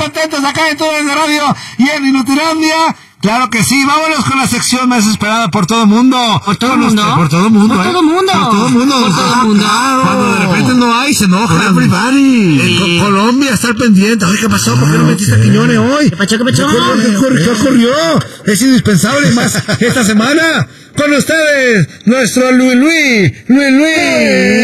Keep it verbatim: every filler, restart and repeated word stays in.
contentos acá en Túneles de Radio y en Inutilandia. Claro que sí, vámonos con la sección más esperada por todo el mundo. ¿Por todo el mundo? Nuestro, por todo el mundo, Por ¿eh? todo el mundo. Por todo el mundo. Por todo el mundo. Ah, cuando de repente no hay, se enojan. Everybody. Sí. Colombia, estar pendiente. Oye, ¿qué pasó? ¿Por qué no metiste a Quiñones hoy? ¿Qué pasó? ¿Qué pasó? ¿Qué ocurrió? ¿Qué ocurrió? Es indispensable más esta semana. Con ustedes, nuestro Luis Luis. Luis Luis.